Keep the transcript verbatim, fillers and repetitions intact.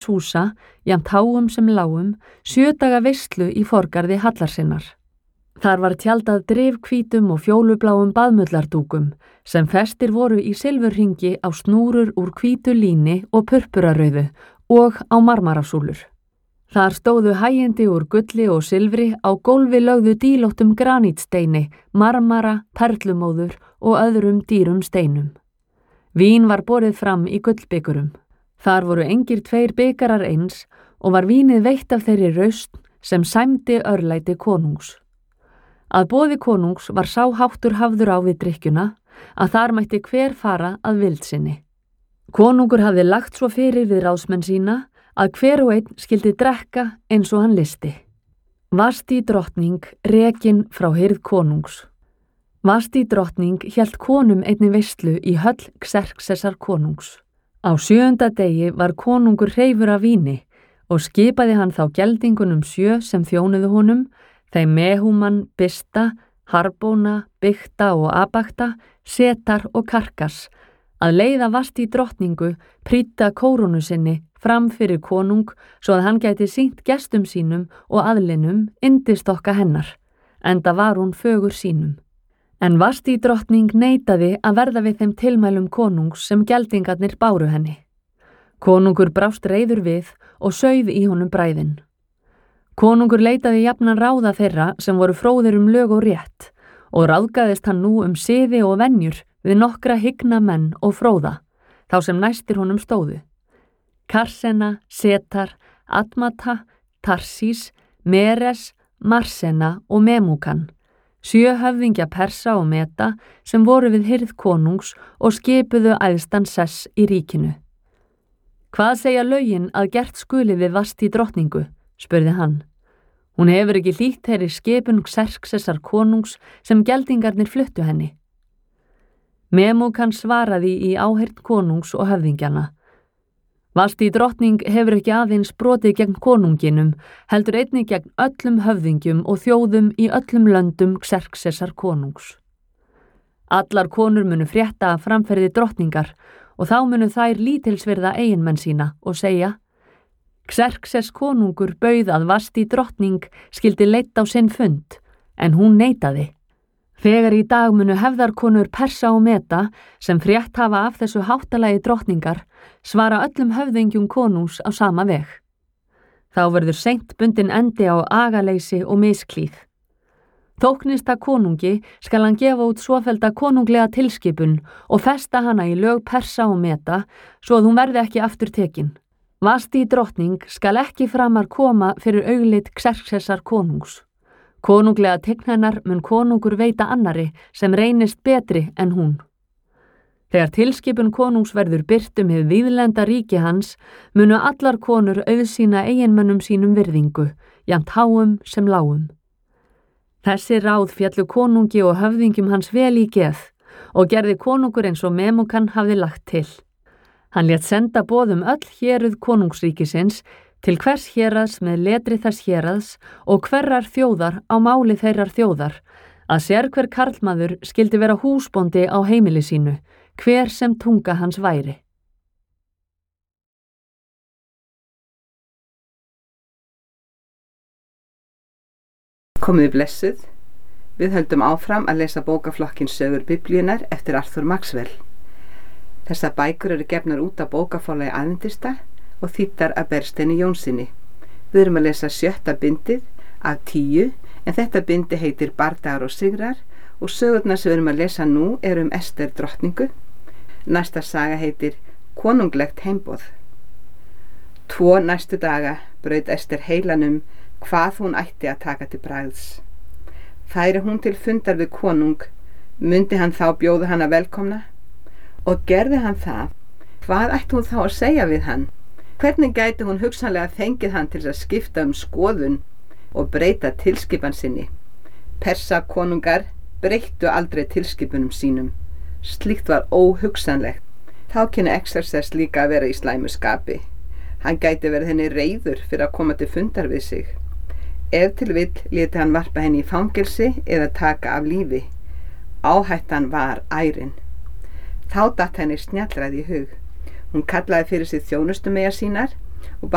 húsa, jafnt háum sem lágum, sjö daga veislu í forgarði hallar sinnar. Þar var tjaldað drifhvítum og fjólubláum baðmullardúkum sem festir voru í silfurhringi á snúrur úr hvítu líni og purpurarauðu og á marmarasúlur. Þar stóðu hægindi úr gulli og silfri á gólfi lögðu dílóttum granítsteini, marmara, perlumóður og öðrum dýrum steinum. Vín var borið fram í gullbikurum. Þar voru engir tveir bikarar eins og var vínið veitt af þeirri rausn sem sæmdi örlæti konungs. Að boði konungs var sá háttur hafður á við drykkjuna að þar mætti hver fara að vild sinni. Konungur hafði lagt svo fyrir við ráðsmenn sína að hver og einn skildi drekka eins og hann listi. Vasti drottning rekin frá hirð konungs. Vasti drottning hélt konum einni veislu í höll Xerxesar konungs. Á sjöunda degi var konungur hreifur af víni og skipaði hann þá geldingunum sjö sem þjónuðu honum, þeim Mehúman, Bista, Harbóna, Bykta og Abakta, Setar og Karkas, að leiða Vasti drottningu prýdda kórónu sinni fram fyrir konung svo að hann gæti sýnt gestum sínum og aðlinum yndistokka hennar, enda var hún fögur sínum. En Vasti drottning neitaði að verða við þeim tilmælum konungs sem geldingarnir báru henni. Konungur brást reiður við og sauð í honum bræðin. Konungur leitaði jafnan ráða þeirra sem voru fróðir um lög og rétt og ráðgaðist hann nú um siði og venjur við nokkra hygna menn og fróða, þá sem næstir honum stóðu. Karsena, Setar, Admata, Tarsís, Meres, Marsena og Memúkan, sjö höfðingja Persa og Meta sem voru við hirð konungs og skipuðu æðstan sess í ríkinu. Hvað segja lögin að gert skuli við Vasti drottningu, spurði hann. Hún hefur ekki hlýtt þeirri skipun Xerxesar konungs sem geldingarnir fluttu henni. Memúkan svaraði í áheyrn konungs og höfðingjana. Vasti drottning hefur ekki aðeins brotið gegn konunginum, heldur einnig gegn öllum höfðingjum og þjóðum í öllum löndum Xerxesar konungs. Allar konur munu frétta af framferði drottningar og þá munu þær lítilsvirða eiginmenn sína og segja: Xerxes konungur bauð að Vasti drottning skildi leitt á sinn fund, en hún neitaði. Þegar í dag munu hefðarkonur Persa og Meta, sem frétt hafa af þessu háttalagi drottningar, svara öllum höfðingjum konungs á sama veg. Þá verður seint bundin endi á agaleysi og misklíð. Þóknist að konungi skal hann gefa út svofelda konunglega tilskipun og festa hana í lög Persa og Meta svo að hún verði ekki aftur tekin. Vasti drottning skal ekki framar koma fyrir augleit Xerxesar konungs. Konunglega tign hennar mun konungur veita annari sem reynist betri en hún. Þegar tilskipun konungs verður birt um hið víðlenda ríki hans, munu allar konur auðsýna eiginmönnum sínum virðingu, jafnt háum sem lágum. Þessi ráð fjallu konungi og höfðingjum hans vel í geð og gerði konungur eins og Memúkan hafði lagt til. Hann lét senda boðum öll héruð konungsríkisins til hvers héraðs með letri þess héraðs og hverrar þjóðar á máli þeirrar þjóðar, að sérhver karlmaður skildi vera húsbóndi á heimili sínu, hver sem tunga hans væri. Komiði blessuð, við höldum áfram að lesa bókaflokkinn Sögur Biblíunnar eftir Arthur Maxwell. Þessar bækur eru gefnar út af bókaforlagi Aðventista og þýddar af Bergsteini Jónssyni. Við erum að lesa sjötta bindið af tíu, en þetta bindi heitir Bardagar og sigrar og sögurnar sem við erum að lesa nú eru um Ester drottningu. Næsta saga heitir Konunglegt heimboð. Tvo næstu daga braut Ester heilanum hvað hún ætti að taka til bragðs. Færi hún til fundar við konung, mundi hann þá bjóða hana velkomna? Og gerði hann það, hvað ætti hún þá að segja við hann? Hvernig gæti hún hugsanlega fengið hann til að skipta um skoðun og breyta tilskipan sinni? Persa konungar breyttu aldrei tilskipunum sínum. Slíkt var óhugsanlegt. Þá kynni Xerxes líka að vera í slæmu skapi. Hann gæti verið henni reiður fyrir að koma til fundar við sig. Ef til vill léti hann varpa henni í fangelsi eða taka af lífi. Áhættan var ærin. Þá datt henni snjallræði í hug. Hún kallaði fyrir sig þjónustumeyjar sínar og